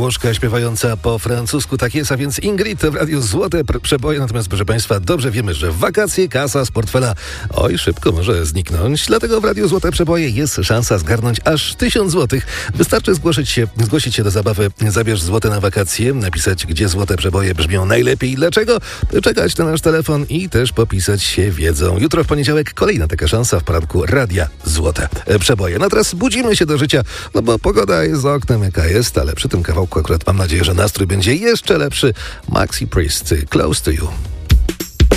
Włoszka śpiewająca po francusku. Tak jest, a więc Ingrid w Radiu Złote Przeboje. Natomiast, proszę Państwa, dobrze wiemy, że w wakacje kasa z portfela szybko może zniknąć. Dlatego w Radiu Złote Przeboje jest szansa zgarnąć aż 1000 złotych. Wystarczy zgłosić się do zabawy Zabierz złote na wakacje, napisać, gdzie złote przeboje brzmią najlepiej i dlaczego, czekać na nasz telefon i też popisać się wiedzą. Jutro w poniedziałek kolejna taka szansa w poranku Radia Złote Przeboje. No teraz budzimy się do życia, no bo pogoda jest za oknem jaka jest, ale przy tym kawałku akurat mam nadzieję, że nastrój będzie jeszcze lepszy. Maxi Priest, Close to You.